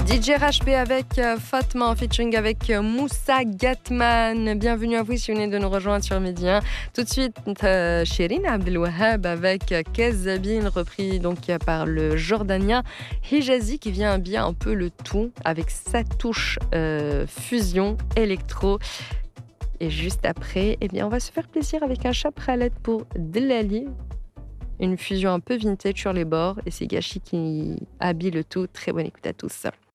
DJ RHP avec Fatma en featuring avec Moussa Gatman. Bienvenue à vous si vous venez de nous rejoindre sur Midi 1. Tout de suite, Shirin Abdelwahab avec Kazabine, repris donc par le Jordanien Hijazi qui vient habiller un peu le tout avec sa touche fusion électro. Et juste après, eh bien, on va se faire plaisir avec un chapralet pour Delali. Une fusion un peu vintage sur les bords et c'est Gachi qui habille le tout. Très bonne écoute à tous.